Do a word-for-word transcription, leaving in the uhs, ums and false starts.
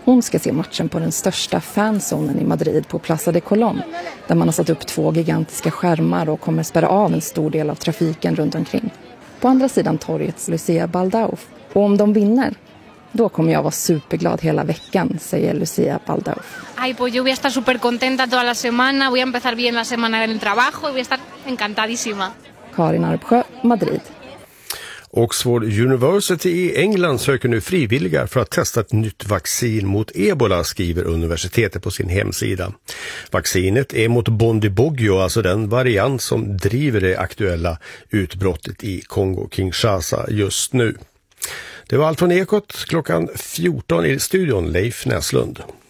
Hon ska se matchen på den största fanzonen i Madrid på Plaza de Colón, där man har satt upp två gigantiska skärmar och kommer spärra av en stor del av trafiken runt omkring. På andra sidan torgets Lucía Baldauf. Och om de vinner, då kommer jag vara superglad hela veckan, säger Lucía Baldauf. Ay, pues yo voy a estar súper contenta toda la semana, voy a empezar bien la semana en el trabajo y voy a estar encantadísima. Karin Arpsjö, Madrid. Oxford University i England söker nu frivilliga för att testa ett nytt vaccin mot ebola, skriver universitetet på sin hemsida. Vaccinet är mot Bundibugyo, alltså den variant som driver det aktuella utbrottet i Kongo-Kinshasa just nu. Det var allt från Ekot klockan fjorton i studion, Leif Näslund.